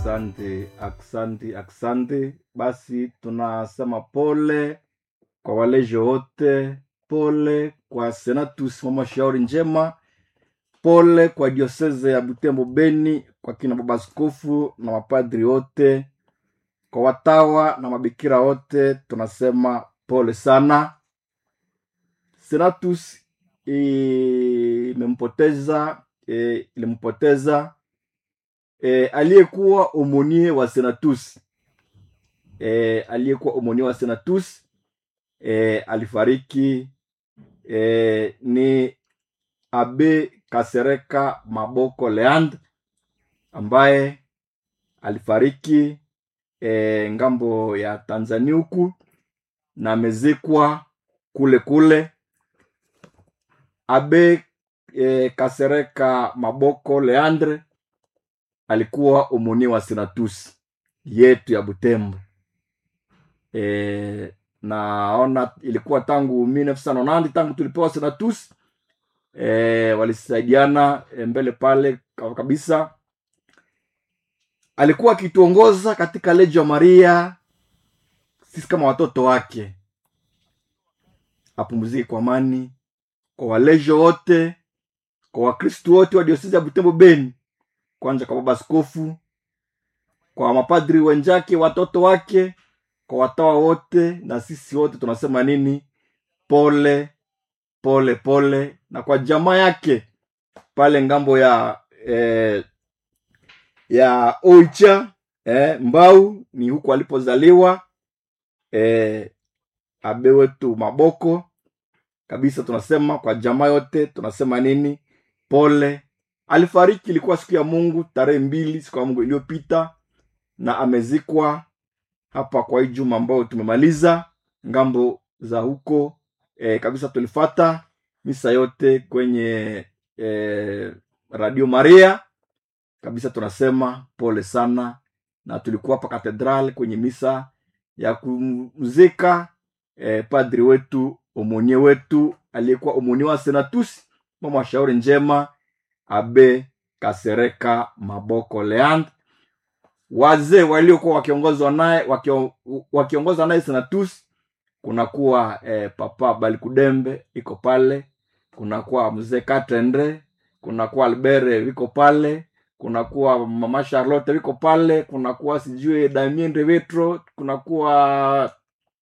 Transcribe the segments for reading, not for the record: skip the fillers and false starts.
Asante. Basi tunasema pole kwa waleje wote, pole kwa Senatus mama shauri njema, pole kwa dioseze ya Butembo Beni, kwa kina baba askofu na mapadri wote, kwa watawa na mabikira wote, tunasema pole sana. Senatus ilimpoteza aliyekuwa omonie wa Senatus. Alifariki ni Abe Kasereka Maboko Leandre, ambaye alifariki ngambo ya Tanzania huku na amezikwa kule. Abe Kasereka Maboko Leandre alikuwa omoni wa Senatus yetu ya Butembo. Naona ilikuwa tangu 1990 tangu tulipewa Senatus. Walisaidiana mbele pale kabisa. Alikuwa akituongoza katika Legio Maria, sisi kama watoto wake. Apumzike kwa amani, kwa walejo wote, kwa Wakristo wote wa diosezi ya Butembo Beni, kwanza kwa baba askofu, kwa mapadri wenzake, watoto wake, kwa watawa wote, na sisi wote tunasema nini? Pole na kwa jamaa yake pale ngambo ya Oicha, Mbau ni huko alipozaliwa. Abe wetu Maboko kabisa, tunasema kwa jamaa yote tunasema nini? Pole. Alifariki ilikuwa siku ya Mungu tarehe 2 siku ya Mungu iliyopita, na amezikwa hapa kwa Ijumaa ambao tumemaliza ngambo za huko. Kabisa tulifata misa yote kwenye Radio Maria. Kabisa tunasema pole sana, na tulikuwa hapa katedral kwenye misa ya kumzika padri wetu, omonie wetu, aliyekuwa omonie wa Senatus mama shauri njema, Abe Kasereka Maboko Leandre. Wazee waliokuwa wakiongoza naye Senatus, kunakuwa Papa Balikudembe iko pale, kunakuwa mzee Katendre, kunakuwa Albert wiko pale, kunakuwa mama Charlotte wiko pale, kunakuwa sijue Damien de Vetro, kunakuwa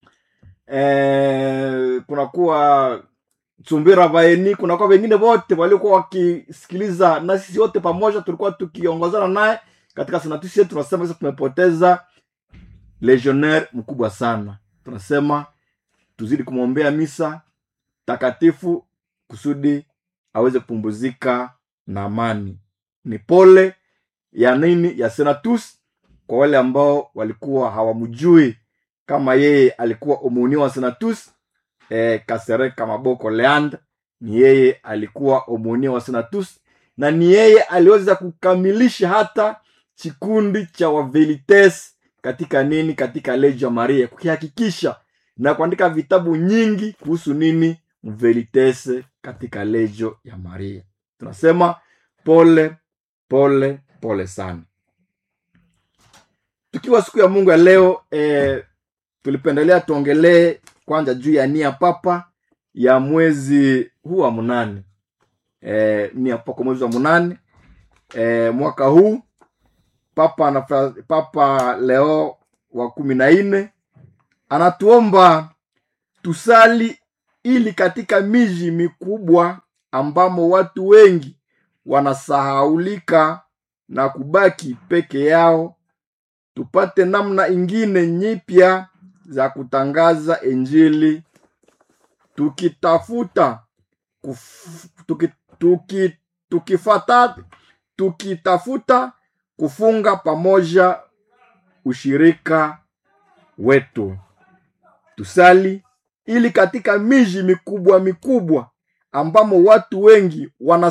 Tsumbira Vaeni, kunakuwa wengine wote waliokuwa wakisikiliza, na sisi wote pamoja tulikuwa tukiongozana naye katika Senatus yetu. Tunasema sasa tumepoteza legionnaire mkubwa sana. Tunasema tuzidi kumwombea misa takatifu kusudi aweze kupumzika na amani. Ni pole ya nini? Ya Senatus kwa wale ambao walikuwa hawamjui kama yeye alikuwa omoni wa Senatus. Kasereka Maboko Leandre ni yeye alikuwa omoni wa Senatus, na ni yeye aliweza kukamilisha hata kikundi cha Wavelites katika nini? Katika Legio Maria, kukihakikisha na kuandika vitabu nyingi kuhusu nini? Velites katika Legio ya Maria. Tunasema pole sana. Tukiwa siku ya Mungu ya leo, tulipendelea tuongelee kwanza juu ya nia papa ya mwezi huu wa 8. Nia papa mwezi wa 8 mwaka huu. Papa Leo wa 14 anatuomba tusali ili katika miji mikubwa ambamo watu wengi wanasahaulika na kubaki peke yao, tupate namna ingine nyipya za kutangaza Injili, tukitafuta kufunga pamoja ushirika wetu. Tusali ili katika miji mikubwa ambamo watu wengi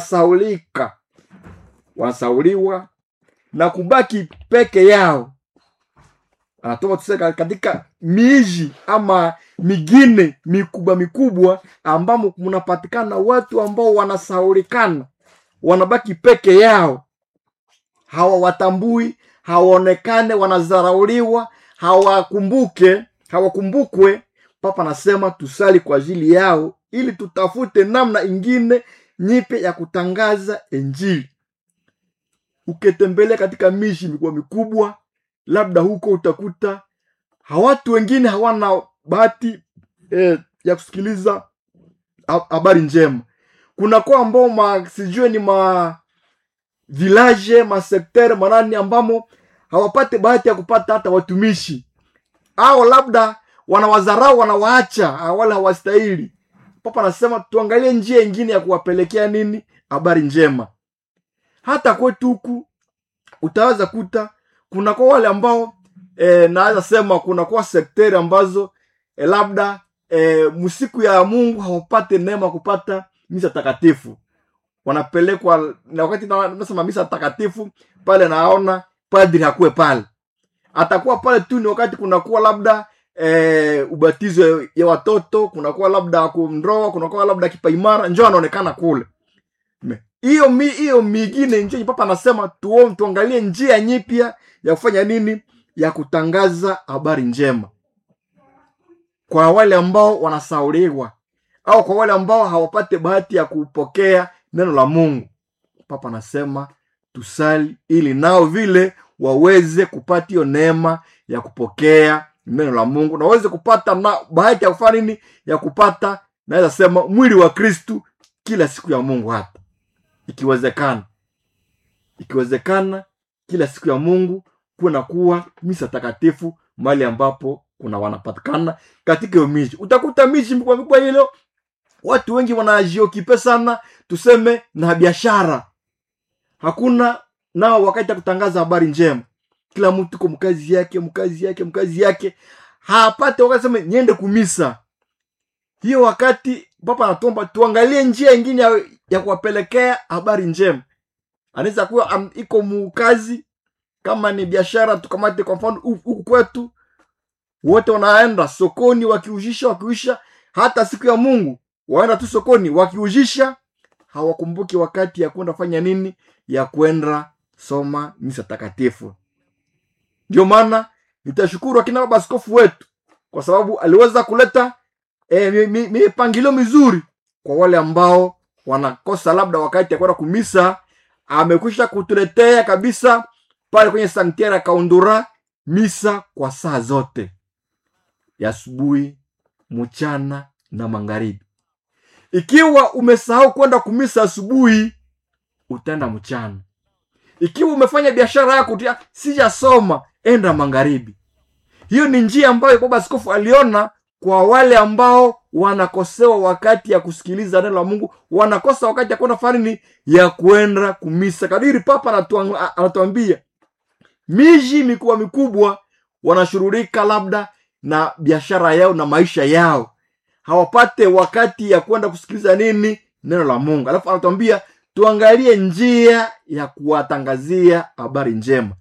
wanasauliwa na kubaki peke yao. Anatoka tuseka katika miji ama migine mikubwa ambamo mnapatikana watu ambao wanasaulikana, wanabaki peke yao, hawawatambui, hawaonekane, wanazarauliwa, hawakumbukwe. Papa anasema tusali kwa ajili yao, ili tutafute namna ingine nyipe ya kutangaza Injili. Ukitembelea katika miji mikubwa, labda huko utakuta watu wengine hawana bahati ya kusikiliza habari njema. Kuna kwa ambao sijue ni village, secteur manani ambamo hawapate bahati ya kupata hata watumishi, au labda wanawazarau, wanawaacha, wala hawastahili. Papa anasema tuangalie njia nyingine ya kuwapelekea nini habari njema. Hata kwetu huku utaweza kuta kuna kwa wale ambao naweza sema kuna kwa sekteri ambazo labda msiku ya Mungu hawapate neema kupata misa takatifu. Wanapelekwa, na wakati nasema misa takatifu pale, naona padri hakuwe pale, atakuwa pale tu ni wakati kunakuwa labda ubatizo ya watoto, kunakuwa labda kumndoa, kunakuwa labda kipaimara, njoo anaonekana kule. Hiyo mingine njoo Papa anasema tuangalie njia nyipya ya kufanya nini, ya kutangaza habari njema kwa wale ambao wanasauliwa, au kwa wale ambao hawapate bahati ya kupokea neno la Mungu. Papa anasema tusali ili nao vile waweze kupata hiyo neema ya kupokea neno la Mungu, na waweze kupata na bahati ya kufanya nini, ya kupata, naweza sema, mwili wa Kristu kila siku ya Mungu. Hata ikiwezekana kila siku ya Mungu kuna kuwa misa takatifu mahali ambapo kuna wanapatikana katika hiyo miji. Utakuta miji mikubwa hilo watu wengi wanajiokipe sana, tuseme na biashara. Hakuna nao wakati ya kutangaza habari njema. Kila mtu kwa mkazi yake. Hapate wakati sema niende kumisa. Hiyo wakati Papa anatomba tuangalie njia nyingine ya kuwapelekea habari njema. Anaweza kuwa iko mkazi, kama ni biashara tukamate kwa mfano huku kwetu wote wanaenda sokoni wakiujisha, hata siku ya Mungu waenda tu sokoni wakiujisha, hawakumbuki wakati ya kwenda fanya nini, ya kwenda soma misa takatifu. Ndio maana nitashukuru akina baba askofu wetu kwa sababu aliweza kuleta mipangilio mizuri kwa wale ambao wanakosa labda wakati ya kwenda kumisa. Amekwisha kutuletea kabisa pale kwenye sanktiari ya Kaundura misa kwa saa zote, ya asubuhi, mchana na magharibi. Ikiwa umesahau kwenda kumisa asubuhi, utaenda mchana. Ikiwa umefanya biashara yako sijasoma, enda magharibi. Hiyo ni njia ambayo baba askofu aliona kwa wale ambao wanakosewa wakati ya kusikiliza neno la Mungu, wanakosa wakati ya kwenda farini ya kwenda kumisa. Kadiri Papa anatuambia miji mikubwa wanashurulika labda na biashara yao na maisha yao, hawapate wakati ya kwenda kusikiliza nini, neno la Mungu. Alafu anatuambia tuangalie njia ya kuwatangazia habari njema.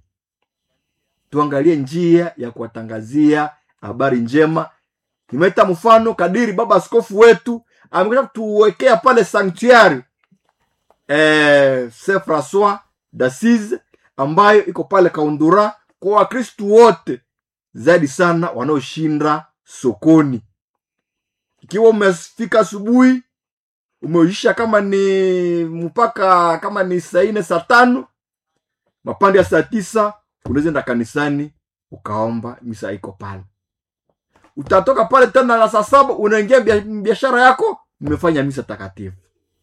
Nimeita mfano kadiri baba askofu wetu amekuja kutuwekea pale sanctuary Saint François d'Assise ambayo iko pale Kaundura kwa Wakristo wote zaidi sana wanaoshinda sokoni. Ikiwa umefika asubuhi, umeisha kama ni mpaka kama ni saa 4 saa 5, mapande ya saa 9 unaweza enda kanisani ukaomba misa iko pale. Utatoka pale tena na saa 7 unaingia biashara yako, umefanya misa takatifu.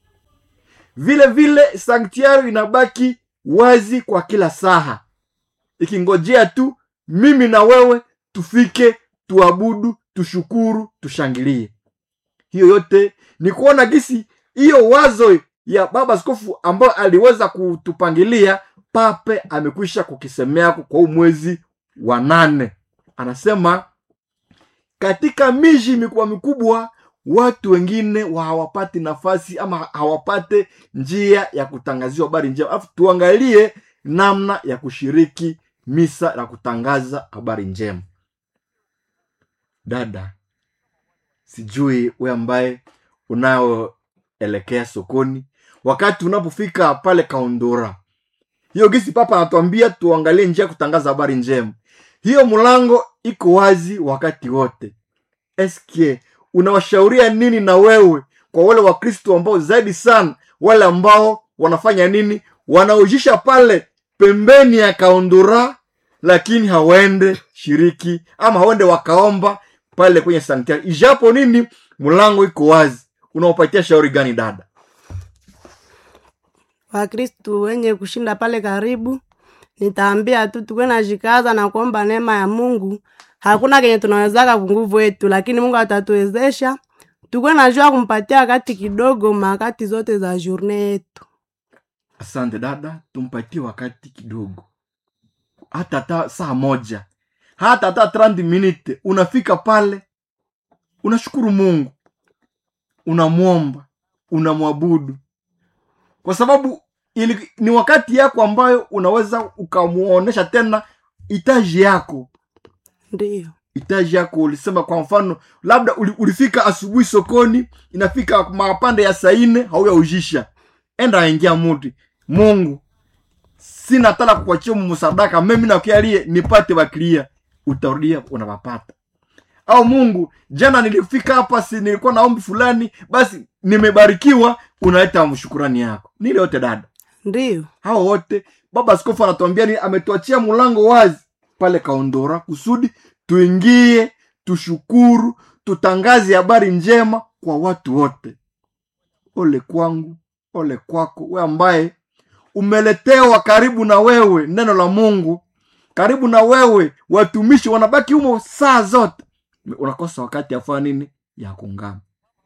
Vile sanctuary inabaki wazi kwa kila saa, ikingojea tu mimi na wewe tufike, tuabudu, tushukuru, tushangilie. Hiyo yote ni kuona gisi hiyo wazo ya baba askofu ambao aliweza kutupangilia Pape amekwisha kukisemea kwa mwezi wa 8. Anasema katika miji mikubwa watu wengine hawapati nafasi ama hawapate njia ya kutangaziwa habari njema. Alafu tuangalie namna ya kushiriki misa na kutangaza habari njema. Dada, sijui wewe ambaye unaoelekea sokoni, wakati unapofika pale Kaundura, Hiyo gisi papa anatuambia tuangalie njia ya kutangaza habari njema. Hiyo mlango iko wazi wakati wote. Eske unawashauria nini na wewe kwa wale wa Kristo ambao zaidi sana wale ambao wanafanya nini? Wanaojisha pale pembeni ya kaundura, lakini hawaende shiriki ama hawaende wakaomba pale kwenye sanctuary. Ijapo nini mlango iko wazi. Unawapatia shauri gani dada? Wakristo wenye kushinda pale karibu, nitaambia tu tuwe na jikaza na kuomba neema ya Mungu. Hakuna kenye tunawezaka kwa nguvu yetu, lakini Mungu atatuwezesha. Tuwe na jua kumpatia wakati kidogo makati zote za journée yetu. Asante dada, tumpatie wakati kidogo. Hata saa moja. Hata 30 minutes unafika pale. Unashukuru Mungu. Unamuomba, unamwabudu. Kwa sababu ni wakati yako ambayo unaweza ukamuonesha tena hitaji yako. Ndiyo. Hitaji yako ulisema kwa mfano labda ulifika asubuhi sokoni, inafika mapande ya saa 4 hauyaujisha. Enda ingia mudi. Mungu, sina tala kukuachia msadaka, mimi nakualie nipate baklia, utarudia unawapata. Au Mungu, jana nilifika hapa si nilikuwa naombi fulani, basi nimebarikiwa, unaleta shukrani yako. Nile yote dada. Ndiyo. Hao wote baba askofu anatuambia ni ametuachia mlango wazi pale kaundora kusudi tuingie, tushukuru, tutangaze habari njema kwa watu wote. Ole kwangu, ole kwako, wewe ambaye umeletewa karibu na wewe neno la Mungu, karibu na wewe watumishi wanabaki humo saa zote. Unakosa wakati ya kufanya nini? Ya kuungama.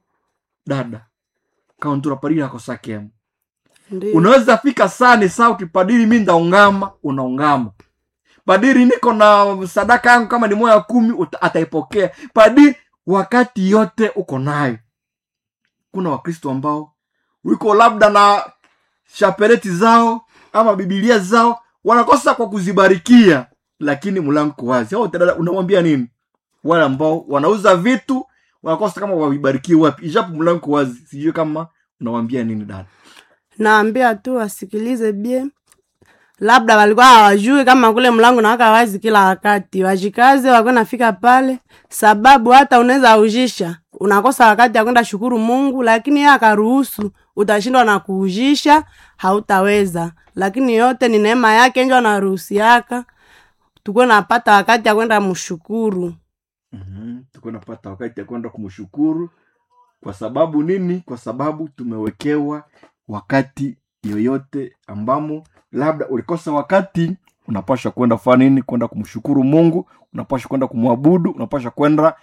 Dada, kaundura padiri akosa kemu. Unaweza fika sana saa ukipadiri mimi ndaungama, unaungama. Padiri niko na sadaka yangu kama ni 10 ataipokea. Padiri wakati yote uko nayo. Kuna Wakristo ambao wiko labda na shapeleti zao ama Biblia zao wanakosa kwa kuzibarikia, lakini mlango wazi. Hao dada unamwambia nini? Wale ambao wanauza vitu wanakosa kama wabarikie wapi? Ijapo mlango wazi. Sijui kama unamwambia nini dada? Naambia tu wasikilize bien. Labda walikuwa hawajui kama kule mlango nawaka wazi kila wakati. Wajikaze wako nafika pale, sababu hata unaweza ujisha, unakosa wakati ya kwenda shukuru Mungu, lakini yeye akaruhusu, utashindwa na kuujisha, hautaweza. Lakini yote ni neema yake, ndio anaruhusiaka. Tuko napata wakati ya kwenda mshukuru. Tuko napata wakati ya kwenda kumshukuru. Kwa sababu nini? Kwa sababu tumewekewa wakati yoyote ambamo labda ulikosa wakati, unapaswa kwenda kufanya nini? Kwenda kumshukuru Mungu, unapaswa kwenda kumwabudu, unapaswa kwenda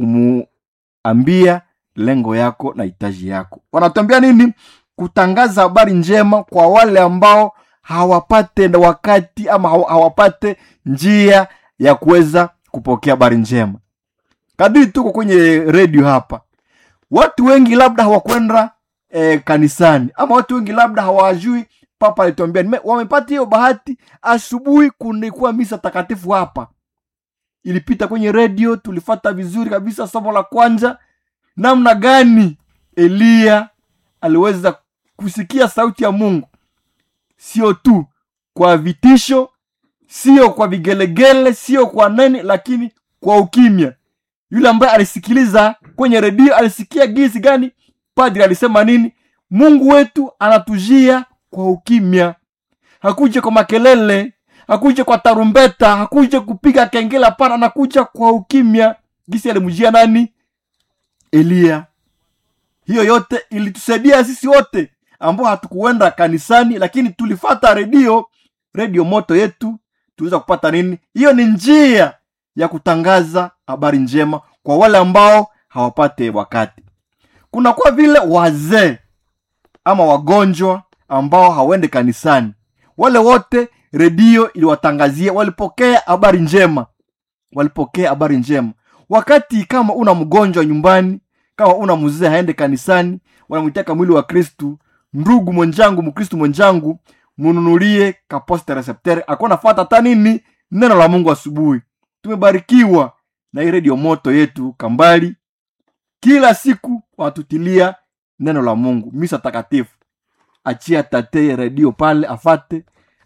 kumuambia lengo yako na hitaji yako. Wanatuambia nini? Kutangaza habari njema kwa wale ambao hawapate wakati ama hawapate njia ya kuweza kupokea habari njema. Kadiri tuko kwenye radio hapa, watu wengi labda hawakwenda kanisani, ama watu wengi labda hawajui papa alituambia. Wamepata hiyo bahati, asubuhi kulikuwa misa takatifu hapa. Ilipita kwenye radio, tulifuata vizuri kabisa somo la kwanza. Namna gani Elia aliweza kusikia sauti ya Mungu. Sio tu kwa vitisho, sio kwa vigelegele, sio kwa nani, lakini kwa ukimya. Yule ambaye alisikiliza kwenye radio alisikia gizi gani? Padri alisema nini? Mungu wetu anatujia kwa ukimya. Hakuje kwa makelele, hakuje kwa tarumbeta, hakuje kupiga kengele, hapana, anakuja kwa ukimya. Gisi alimjia nani? Elia. Hiyo yote ilitusaidia sisi wote ambao hatukuenda kanisani, lakini tulifuata radio moto yetu, tuweza kupata nini? Hiyo ni njia ya kutangaza habari njema kwa wale ambao hawapate wakati. Kuna kwa vile wazee ama wagonjwa ambao hawaende kanisani. Wale wote radio iliwatangazia, walipokea habari njema. Walipokea habari njema. Wakati kama una mgonjwa nyumbani, kama una mzee haende kanisani, wanamtaka mwili wa Kristo, ndugu mwenjangu, Mkristo mwenjangu, mununulie kaposta recepteur. Akona fuata hata nini? Neno la Mungu asubuhi. Tumebarikiwa na hii radio moto yetu Kambali. Kila siku watutilia neno la Mungu, misa takatifu. Achia tate radio pale afate,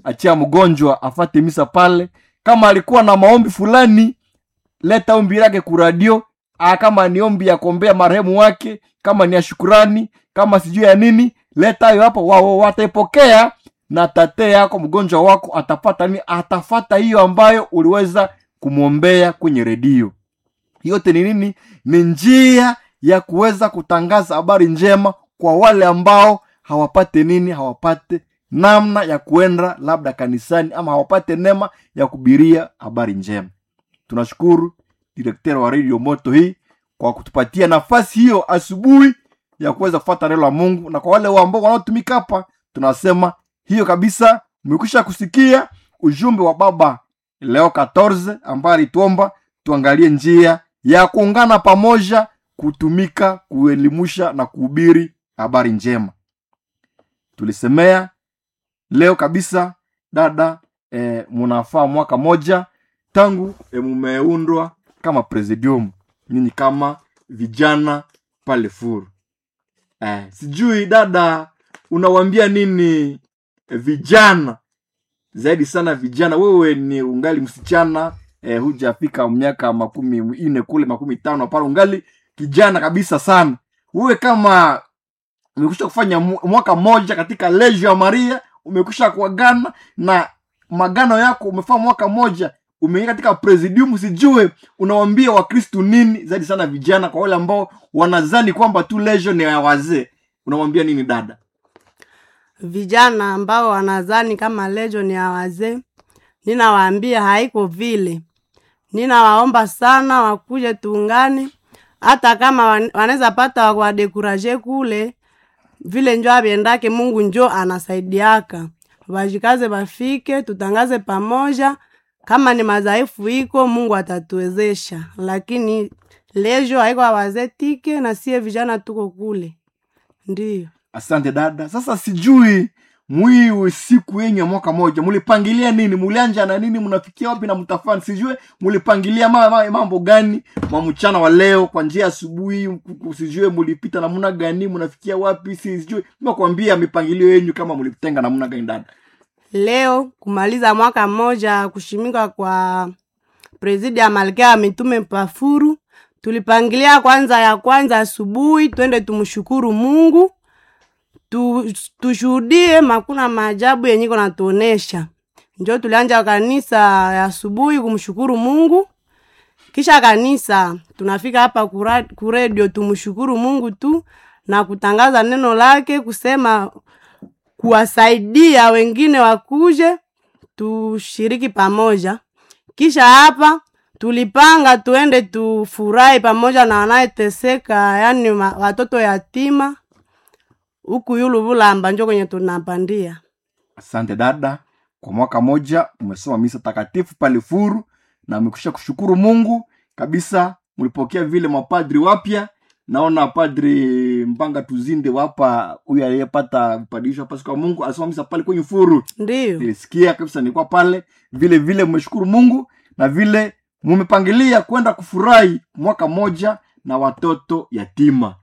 achia mgonjwa afate misa pale. Kama alikuwa na maombi fulani, leta ombi lake ku radio. Kama ni ombi ya kuombea marehemu wake, kama ni ya shukrani, kama sijui ya nini, leta hiyo hapo, wao wataipokea. Na tate yako mgonjwa wako atapata nini? Atafata hiyo ambayo uliweza kumwombea kwenye redio. Yote ni nini? Ni njia ya kuweza kutangaza habari njema kwa wale ambao hawapate nini? Hawapate namna ya kuenda labda kanisani, ama hawapate neema ya kubiria habari njema. Tunashukuru direktera wa Radio Moto hii kwa kutupatia nafasi hiyo asubuhi ya kuweza kufuata neno la Mungu. Na kwa wale ambao wanaotumika hapa, tunasema hiyo kabisa. Mmekwisha kusikia ujumbe wa baba Leo 14 ambaye alituomba tuangalie njia ya kuungana pamoja, kutumika, kuelimusha na kuhubiri habari njema. Tulisemea leo kabisa dada, munafaa mwaka moja tangu mumeundwa kama presidium, nyinyi kama vijana pale Furu. Sijui dada unawaambia nini vijana, zaidi sana vijana? Wewe ni ungali msichana, hujafika miaka 40 kule 15 pale, ungali kijana kabisa sana. Wewe kama umekwisha kufanya mwaka moja katika Legio ya Maria, umekwisha kuagana na magano yako, umefanya mwaka moja, umeingia katika presidium, sijue unawaambia Wakristo nini, zaidi sana vijana, kwa wale ambao wanazani kwamba tu Legio ni ya wazee, unawaambia nini dada? Vijana ambao wanazani kama Legio ni ya wazee, ninawaambia haiko vile. Ninawaomba sana wakuje tuungane, hata kama wanaweza pata wa dekuraje kule vile, njoo abiendake, Mungu njoo anasaidiaka. Wajikaze bafike, tutangaze pamoja. Kama ni madhaifu iko, Mungu atatuwezesha. Lakini Legio haiko wazee tike, na sie vijana tuko kule. Ndiyo. Asante dada. Sasa sijui mwiwe siku yenye ya mwaka moja, mulipangilia nini? Mulianja na nini? Munafikia wapi na mtafani? Sijue mulipangilia mambo gani mchana wa leo kwa njia asubuhi? Sijue mulipita namna gani? Munafikia wapi? Sijue nimekwambia mipangilio yenu kama mulitenga namna gani dada. Leo kumaliza mwaka moja kushimika kwa Presidia Malkia Mitume Pafuru, tulipangilia kwanza asubuhi twende tumshukuru Mungu. Tushuhudie makuna maajabu yenye iko natuonesha. Njoo tulianja kanisa ya asubuhi kumshukuru Mungu. Kisha kanisa tunafika hapa ku radio tumshukuru Mungu tu na kutangaza neno lake, kusema kuwasaidia wengine wakuje tushiriki pamoja. Kisha hapa tulipanga tuende tufurahi pamoja na wanayeteseka, yani watoto yatima huku yulu Bulamba, njoo kwenye tunapandia. Asante dada. Kwa mwaka moja umesoma misa takatifu pale Furu na umekwisha kushukuru Mungu kabisa. Mlipokea vile mapadri wapya. Naona padri Mbanga Tuzinde hapa, huyu aliyepata vipadisho hapa kwa Mungu, asoma misa pale kwenye Furu. Ndiyo. Nilisikia kabisa, nilikuwa pale. Vile mmeshukuru Mungu na vile mumepangilia kwenda kufurahi mwaka moja na watoto yatima.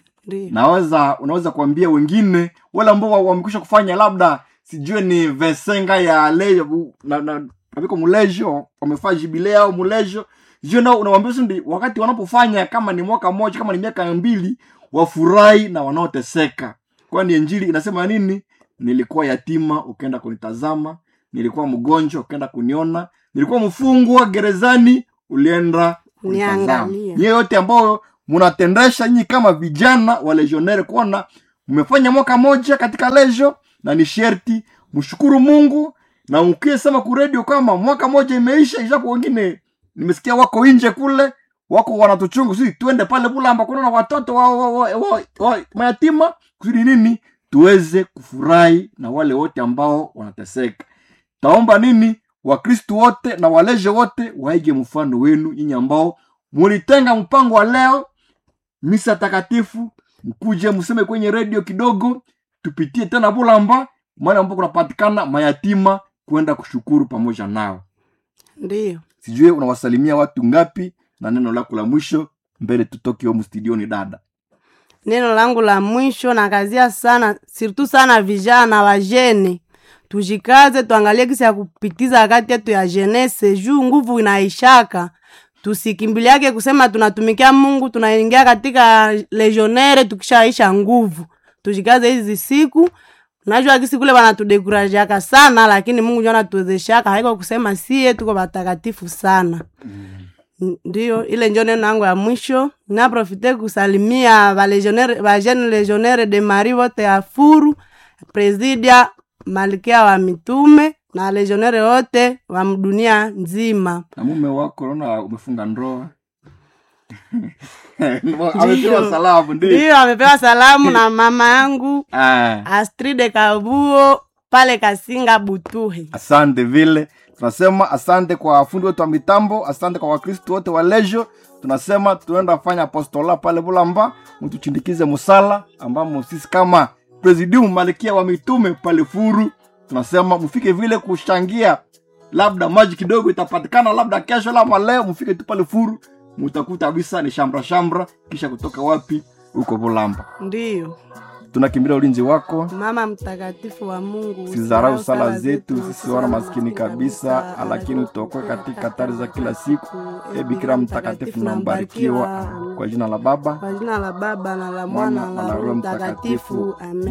Unaweza kuambia wengine wale ambao wamekwisha kufanya labda sijue ni vesenga ya Legio na kabiko Legio, wamefanya jubileo au Legio, sijue nao unawaambia sindi wakati wanapofanya kama ni mwaka moja, kama ni miaka 2, wafurahi na wanaoteseka. Kwani injili inasema nini? Nilikuwa yatima ukaenda kunitazama, nilikuwa mgonjwa ukaenda kuniona, nilikuwa mfungwa gerezani ulienda kunitazama. Ni yote ambao munatendesha nyinyi kama vijana wa legionnaire, kuona mmefanya mwaka moja katika Legio, na ni sherti mshukuru Mungu. Na mkisema ku radio kama mwaka moja imeisha, ijapo wengine nimesikia wako nje kule, wako wanatuchungu, sisi twende pale Bulamba kuona watoto wa mayatima, kusudi nini? Tuweze kufurahi na wale wote ambao wanateseka. Taomba nini? Wakristo wote na Walegio wote waige mfano wenu, nyinyi ambao mulitenga mpango wa leo misa takatifu, mkuje mseme kwenye radio kidogo, tupitie tena Bulamba, maana ambapo kunapatikana mayatima, kwenda kushukuru pamoja nao. Ndiyo. Sijue unawasalimia watu ngapi na neno lako la mwisho mbele tutoke huko studioni dada? Neno langu la mwisho na kazia sana, sirtu sana vijana wajene. tujikaze, tuangalie kisi ya kupitiza wakati yetu ya jeunesse, juu nguvu inaishaka. Tusikimbiliake kusema tunatumikia Mungu, tunaingia katika legionnaire tukishaisha nguvu. Tujikaze hizi siku. Najua kisi kule wanatudekurajiaka sana, lakini Mungu ndiye anatuwezeshaka. Haiko kusema sie tuko watakatifu sana. Ndio ile ndio neno langu ya mwisho. Na profite kusalimia ba legionnaire, ba jeune legionnaire de Marie wote ya Furu, presidia Malkia wa Mitume na legionnaire wote wa dunia nzima. Na mume wako unaona umefunga ndoa. Amepewa salamu ndio. Ndio amepewa salamu na mama yangu Astride Kabuo pale Kasinga Butuhe. Asante vile. Tunasema asante kwa wafundi wetu wa mitambo, asante kwa Wakristo wote wa Legio. Tunasema tuenda fanya apostola pale Bulamba, mtuchindikize musala ambamo sisi kama presidium Malkia wa Mitume pale Furu. Tunasema mfike vile kushangia, labda maji kidogo itapatikana, labda kesho labda leo mfike tu pale Furu, mtakuta kabisa ni shambra kisha kutoka wapi huko Bulamba. Ndio Tunakimbilia ulinzi wako Mama mtakatifu wa Mungu. Usizarau sala zetu sisi wana maskini kabisa, lakini utuokoe katika hatari za kila siku. Bikira mtakatifu na mbarikiwa, kwa jina la Baba, kwa jina la Baba na la Mwana na la Roho Mtakatifu. Amen.